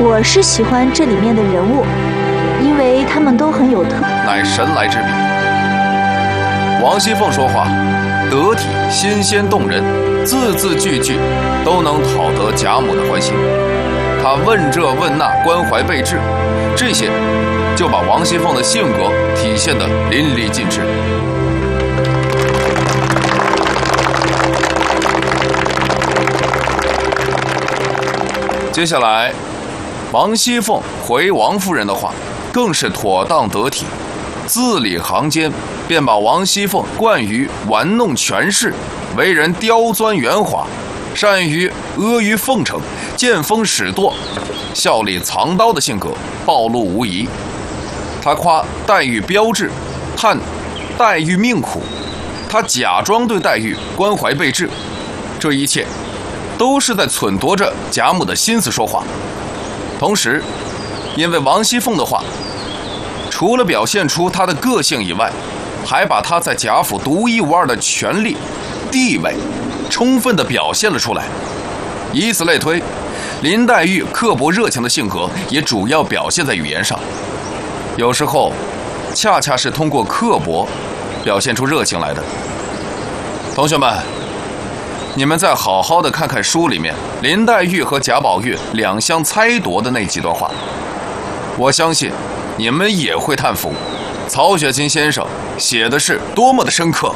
我是喜欢这里面的人物，因为他们都很有特。 乃神来之笔。王熙凤说话得体、新鲜动人，字字句句都能讨得贾母的欢心。她问这问那，关怀备至，这些就把王熙凤的性格体现得淋漓尽致。接下来，王熙凤回王夫人的话，更是妥当得体，字里行间便把王熙凤惯于玩弄权势、为人刁钻圆滑、善于阿谀奉承、见风使舵、笑里藏刀的性格暴露无遗。他夸黛玉标致，叹黛玉命苦，他假装对黛玉关怀备至，这一切都是在忖度着贾母的心思说话。同时，因为王熙凤的话，除了表现出她的个性以外，还把她在贾府独一无二的权力、地位充分地表现了出来。以此类推，林黛玉刻薄热情的性格也主要表现在语言上，有时候恰恰是通过刻薄表现出热情来的。同学们，你们再好好的看看书里面林黛玉和贾宝玉两相猜夺的那几段话，我相信你们也会叹服曹雪芹先生写的是多么的深刻。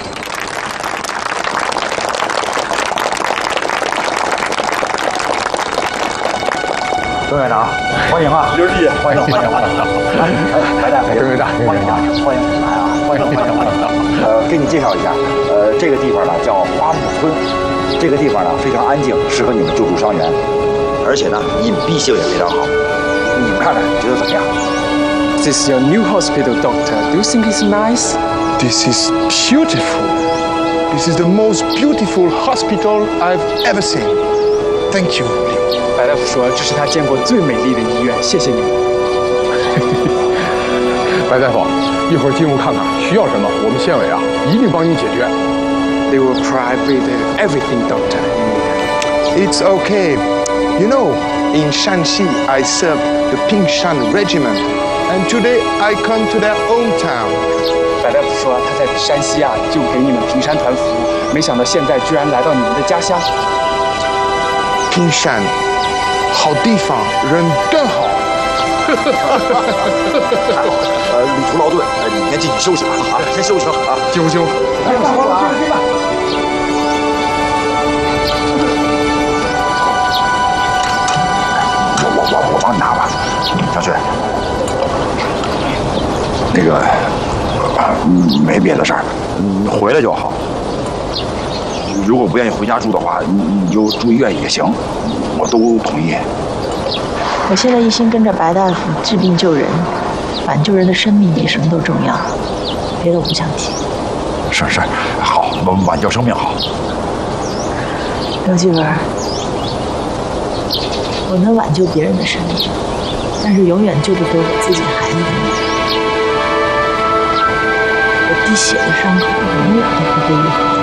邓院长，欢迎啊！ 刘弟， 欢迎！白大夫， 邓院长， 欢迎啊！欢迎来啊！欢迎！给你介绍一下，这个地方呢叫花木村，这个地方呢非常安静，适合你们救助伤员，而且呢隐蔽性也非常好。你们看看，觉得怎么样 ？This is your new hospital, doctor. Do you think it's nice? This is beautiful. This is the most beautiful hospital I've ever seen. Thank you. 白大夫说这是他见过最美丽的医院，谢谢你们。 白大夫，一会儿进屋看看，需要什么，我们县委啊一定帮你解决。 They will provide everything, doctor. It's okay. You know, in Shanxi, I served the Pingshan Regiment, and today I come to their hometown. 白大夫说他在山西啊就给你们平山团服务，没想到现在居然来到你们的家乡。 平山，好地方，人更好。 旅途劳顿，你先进去休息吧啊，先休息吧啊， 进屋。 来吧，来吧。我帮你拿吧，小雪。那个，没别的事儿，你回来就好。如果不愿意回家住的话，你就住医院也行，我都同意。 我现在一心跟着白大夫治病救人，挽救人的生命比什么都重要，别的我不想提。 是，好，挽救生命好。 刘继文，我能挽救别人的生命，但是永远救不回我自己孩子的命。我滴血的伤口永远都不会愈合。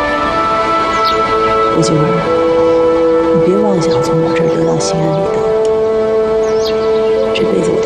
刘继文，你别妄想从我这儿得到心安理得，这辈子我